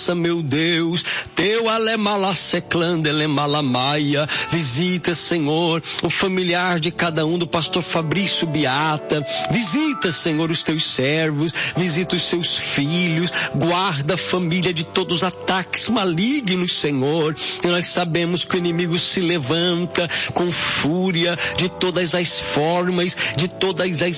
graça, meu Deus. Teu alemalaceclanda, elemalamaia. Visita, Senhor, o familiar de cada um do pastor Fabrício Beata. Visita, Senhor, os teus servos. Visita os seus filhos. Guarda a família de todos os ataques malignos, Senhor. E nós sabemos que o inimigo se levanta com fúria de todas as formas, de todas as